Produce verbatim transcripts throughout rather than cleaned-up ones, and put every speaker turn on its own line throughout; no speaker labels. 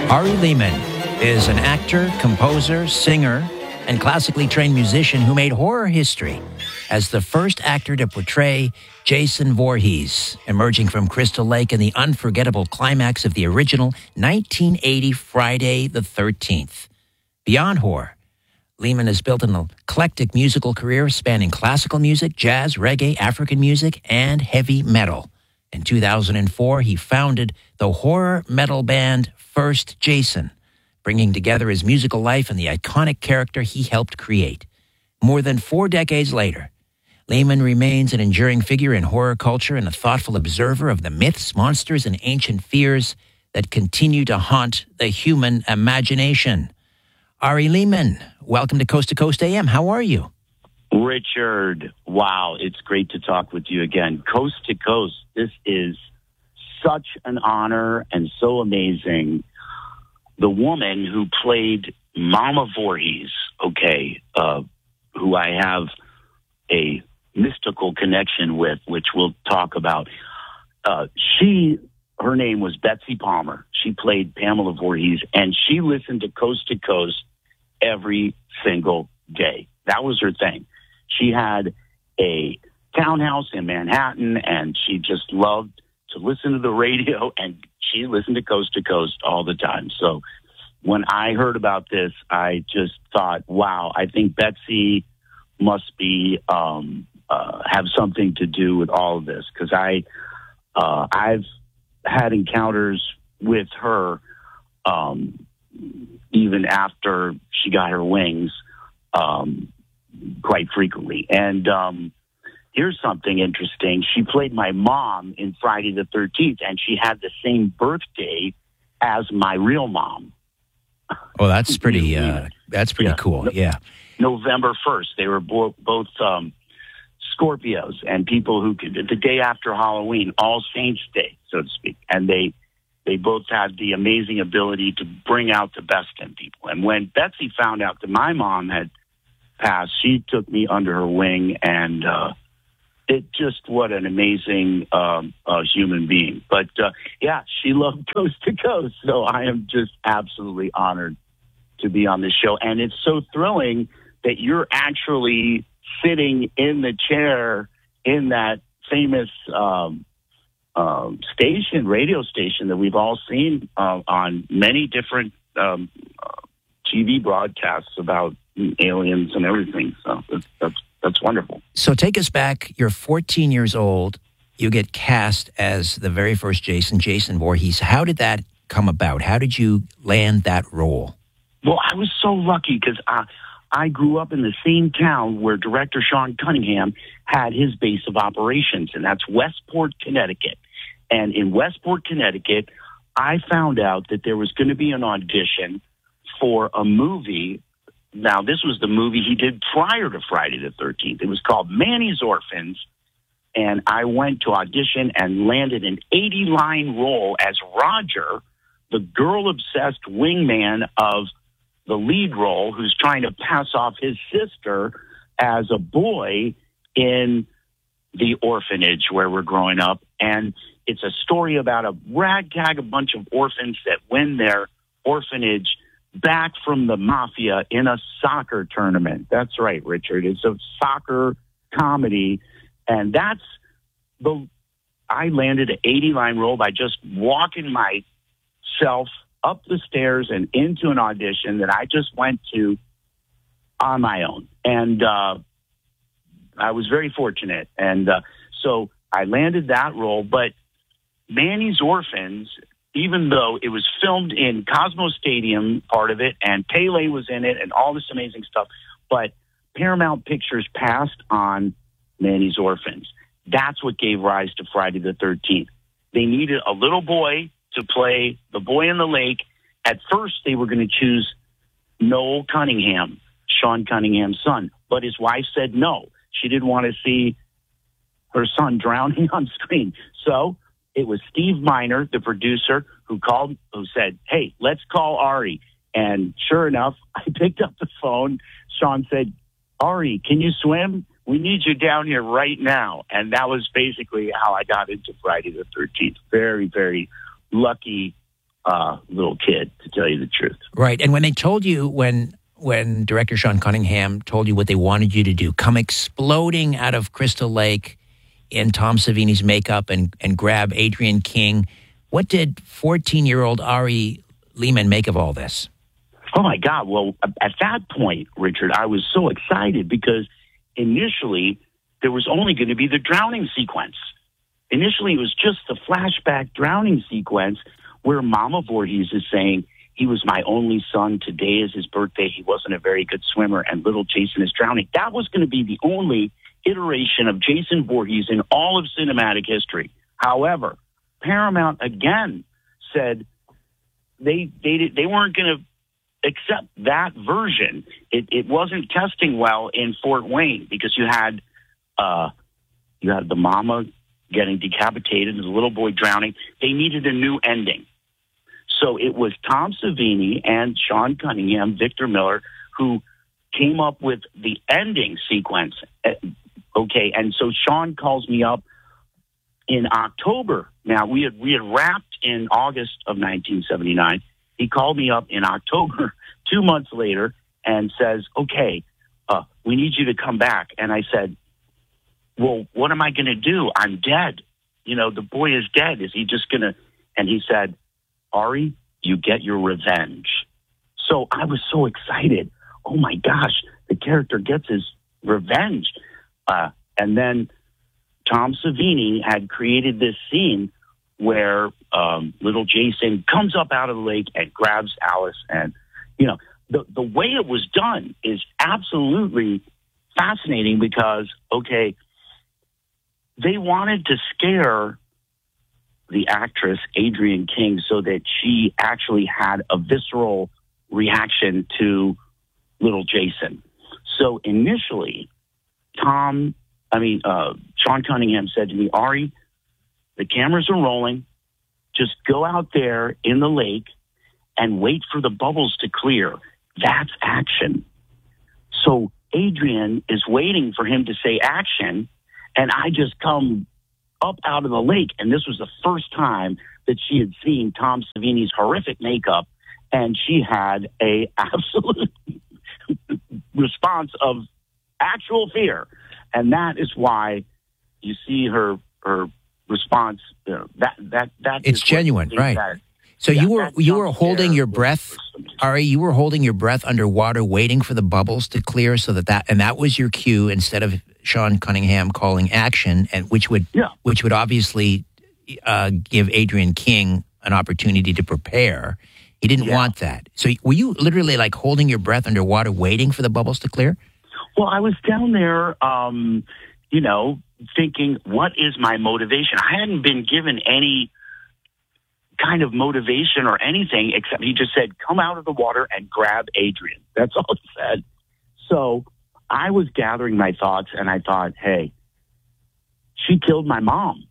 Ari Lehman is an actor, composer, singer, and classically trained musician who made horror history as the first actor to portray Jason Voorhees, emerging from Crystal Lake in the unforgettable climax of the original nineteen eighty Friday the thirteenth. Beyond horror, Lehman has built an eclectic musical career spanning classical music, jazz, reggae, African music, and heavy metal. In two thousand four, he founded the horror metal band First Jason, bringing together his musical life and the iconic character he helped create. More than four decades later, Lehman remains an enduring figure in horror culture and a thoughtful observer of the myths, monsters, and ancient fears that continue to haunt the human imagination. Ari Lehman, welcome to Coast to Coast A M. How are you?
Richard, wow, it's great to talk with you again. Coast to Coast, this is such an honor and so amazing. The woman who played Mama Voorhees, okay, uh, who I have a mystical connection with, which we'll talk about. Uh, she, her name was Betsy Palmer. She played Pamela Voorhees, and she listened to Coast to Coast every single day. That was her thing. She had a townhouse in Manhattan, and she just loved to listen to the radio, and she listened to Coast to Coast all the time. So when I heard about this, I just thought, wow, I think Betsy must be um, uh, have something to do with all of this, because I uh, I've had encounters with her um, even after she got her wings um, quite frequently. And um, here's something interesting. She played my mom in Friday the thirteenth, and she had the same birthday as my real mom.
Oh, that's pretty, uh, that's pretty
yeah.
cool. Yeah.
November first. They were bo- both um, Scorpios and people who could, the day after Halloween, All Saints Day, so to speak. And they, they both had the amazing ability to bring out the best in people. And when Betsy found out that my mom had passed, she took me under her wing, and uh, it just, what an amazing um, uh, human being. But uh, yeah, she loved Coast to Coast, so I am just absolutely honored to be on this show. And it's so thrilling that you're actually sitting in the chair in that famous um, um, station, radio station that we've all seen uh, on many different um, uh, T V broadcasts about aliens and everything. So that's, that's that's wonderful.
So take us back. You're fourteen years old. You get cast as the very first Jason, Jason Voorhees. How did that come about? How did you land that role?
Well, I was so lucky because I, I grew up in the same town where director Sean Cunningham had his base of operations, and that's Westport, Connecticut. And in Westport, Connecticut, I found out that there was going to be an audition for a movie. Now, this was the movie he did prior to Friday the thirteenth. It was called Manny's Orphans, and I went to audition and landed an eighty-line role as Roger, the girl-obsessed wingman of the lead role who's trying to pass off his sister as a boy in the orphanage where we're growing up. And it's a story about a ragtag, a bunch of orphans that win their orphanage back from the mafia in a soccer tournament. That's right, Richard. It's a soccer comedy. And that's the, I landed an eighty-line role by just walking myself up the stairs and into an audition that I just went to on my own. And uh, I was very fortunate. And uh, so I landed that role. But Manny's Orphans, even though it was filmed in Cosmo Stadium, part of it, and Pele was in it and all this amazing stuff, but Paramount Pictures passed on Manny's Orphans. That's what gave rise to Friday the thirteenth. They needed a little boy to play the boy in the lake. At first, they were going to choose Noel Cunningham, Sean Cunningham's son, but his wife said no. She didn't want to see her son drowning on screen. So it was Steve Miner, the producer, who called, who said, hey, let's call Ari. And sure enough, I picked up the phone. Sean said, Ari, can you swim? We need you down here right now. And that was basically how I got into Friday the thirteenth. Very, very lucky uh, little kid, to tell you the truth.
Right. And when they told you, when when director Sean Cunningham told you what they wanted you to do, come exploding out of Crystal Lake in Tom Savini's makeup and, and grab Adrienne King, what did fourteen-year-old Ari Lehman make of all this?
Oh, my God. Well, at that point, Richard, I was so excited because initially there was only going to be the drowning sequence. Initially, it was just the flashback drowning sequence where Mama Voorhees is saying, he was my only son. Today is his birthday. He wasn't a very good swimmer, and little Jason is drowning. That was going to be the only iteration of Jason Voorhees in all of cinematic history. However, Paramount again said they they they weren't going to accept that version. It, it wasn't testing well in Fort Wayne because you had uh, you had the mama getting decapitated and the little boy drowning. They needed a new ending. So it was Tom Savini and Sean Cunningham, Victor Miller, who came up with the ending sequence. Okay, and so Sean calls me up in October. Now, we had we had wrapped in August of nineteen seventy-nine. He called me up in October, two months later, and says, okay, uh, we need you to come back. And I said, well, what am I going to do? I'm dead. You know, the boy is dead. Is he just going to... And he said, Ari, you get your revenge. So I was so excited. Oh, my gosh, the character gets his revenge. Uh, and then Tom Savini had created this scene where um, little Jason comes up out of the lake and grabs Alice. And, you know, the, the way it was done is absolutely fascinating because, okay, they wanted to scare the actress Adrienne King so that she actually had a visceral reaction to little Jason. So initially, Tom, I mean, uh, Sean Cunningham said to me, Ari, the cameras are rolling. Just go out there in the lake and wait for the bubbles to clear. That's action. So Adrienne is waiting for him to say action, and I just come up out of the lake. And this was the first time that she had seen Tom Savini's horrific makeup, and she had a absolute response of actual fear. And that is why you see her her response. You know, that that that
it's genuine, right? That, so yeah, you were you were holding your breath, Ari. You were holding your breath underwater, waiting for the bubbles to clear, so that that and that was your cue instead of Sean Cunningham calling action, and which would
yeah.
which would obviously uh, give Adrienne King an opportunity to prepare. He didn't
yeah.
want that. So were you literally like holding your breath underwater, waiting for the bubbles to clear?
Well, I was down there, um, you know, thinking, what is my motivation? I hadn't been given any kind of motivation or anything, except he just said, come out of the water and grab Adrienne. That's all he said. So I was gathering my thoughts, and I thought, hey, she killed my mom.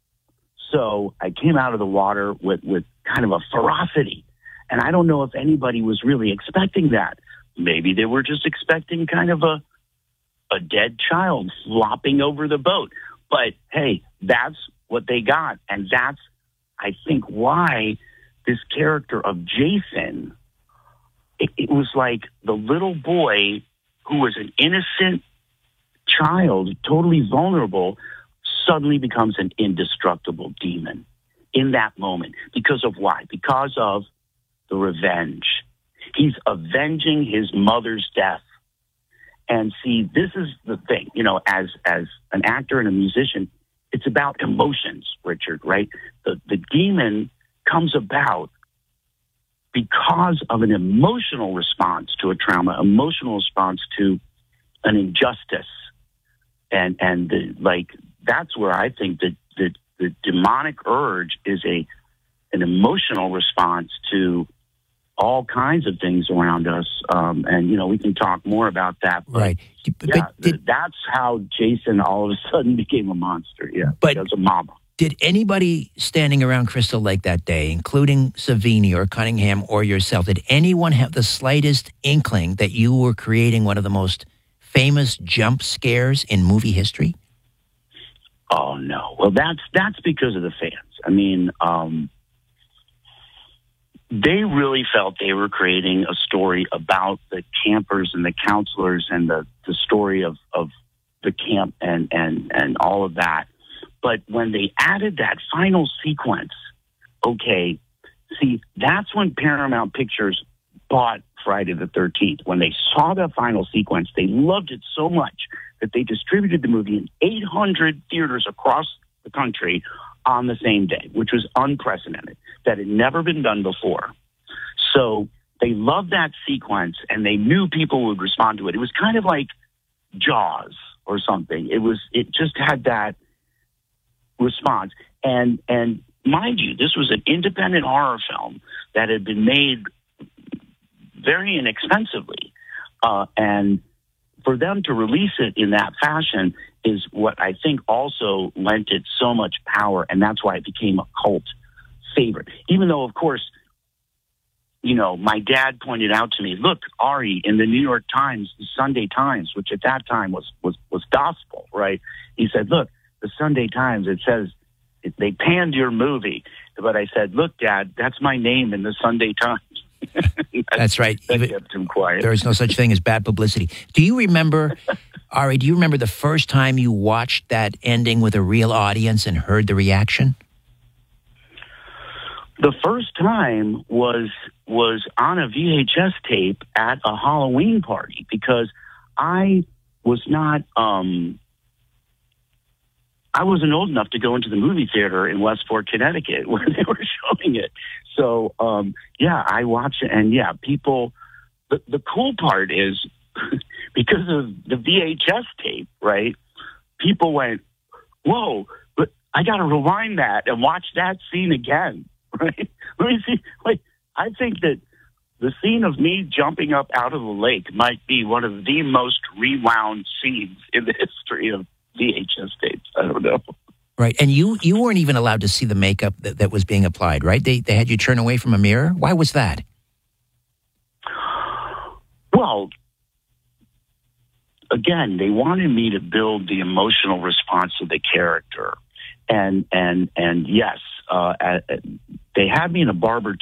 So I came out of the water with, with kind of a ferocity. And I don't know if anybody was really expecting that. Maybe they were just expecting kind of a a dead child flopping over the boat. But, hey, that's what they got. And that's, I think, why this character of Jason, it, it was like the little boy who was an innocent child, totally vulnerable, suddenly becomes an indestructible demon in that moment. Because of why? Because of the revenge. He's avenging his mother's death. And see, this is the thing, you know, as as an actor and a musician, it's about emotions, Richard, right? The the demon comes about because of an emotional response to a trauma, emotional response to an injustice. And and the, like that's where I think that the, the demonic urge is a an emotional response to all kinds of things around us. Um, and, you know, we can talk more about that. But,
right.
But yeah, did, that's how Jason all of a sudden became a monster. Yeah.
But
because of Mama.
Did anybody standing around Crystal Lake that day, including Savini or Cunningham or yourself, did anyone have the slightest inkling that you were creating one of the most famous jump scares in movie history?
Oh, no. Well, that's, that's because of the fans. I mean, um, they really felt they were creating a story about the campers and the counselors and the, the story of, of the camp and, and, and all of that. But when they added that final sequence, okay, see, that's when Paramount Pictures bought Friday the thirteenth. When they saw the final sequence, they loved it so much that they distributed the movie in eight hundred theaters across the country on the same day, which was unprecedented. That had never been done before. So they loved that sequence, and they knew people would respond to it. It was kind of like Jaws or something. It was. It just had that response. And and mind you, this was an independent horror film that had been made very inexpensively, uh, and for them to release it in that fashion is what I think also lent it so much power, and that's why it became a cult favorite. Even though, of course, you know, my dad pointed out to me, look, Ari, in the New York Times, the Sunday Times, which at that time was was was gospel, right? He said, look, the Sunday Times, it says they panned your movie. But I said, look, Dad, that's my name in the Sunday Times.
That's right.
That
Even,
kept him quiet.
There is no such thing as bad publicity. Do you remember, Ari, do you remember the first time you watched that ending with a real audience and heard the reaction?
The first time was was on a V H S tape at a Halloween party because I was not... Um, I wasn't old enough to go into the movie theater in Westport, Connecticut, where they were showing it. So, um, yeah, I watched it, and yeah, people. The, the cool part is because of the V H S tape, right? People went, "Whoa! But I got to rewind that and watch that scene again." Right? Let me see. Like, I think that the scene of me jumping up out of the lake might be one of the most rewound scenes in the history of V H S tapes. I don't know.
Right. And you, you weren't even allowed to see the makeup that, that was being applied, right? They they had you turn away from a mirror. Why was that?
Well, again, they wanted me to build the emotional response to the character. And and and yes, uh, they had me in a barber